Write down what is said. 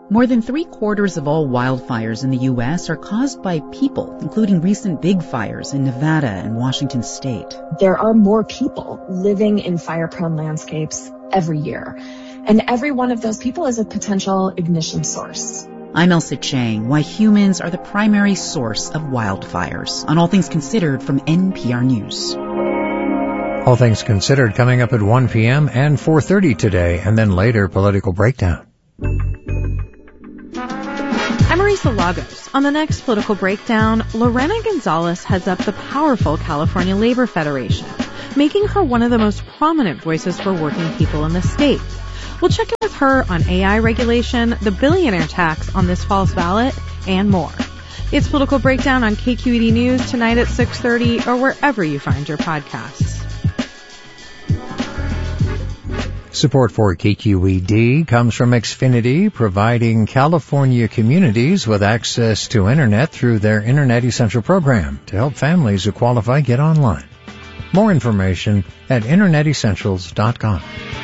More than 3/4 of all wildfires in the U.S. are caused by people, including recent big fires in Nevada and Washington state. There are more people living in fire-prone landscapes every year, and every one of those people is a potential ignition source. I'm Elsa Chang, why humans are the primary source of wildfires, on All Things Considered from NPR News. All Things Considered coming up at 1 p.m. and 4:30 today, and then later, Political Breakdown. I'm Marisa Lagos. On the next Political Breakdown, Lorena Gonzalez heads up the powerful California Labor Federation, making her one of the most prominent voices for working people in the state. We'll check in with her on AI regulation, the billionaire tax on this fall's ballot, and more. It's Political Breakdown on KQED News tonight at 6:30 or wherever you find your podcasts. Support for KQED comes from Xfinity, providing California communities with access to Internet through their Internet Essential program to help families who qualify get online. More information at InternetEssentials.com.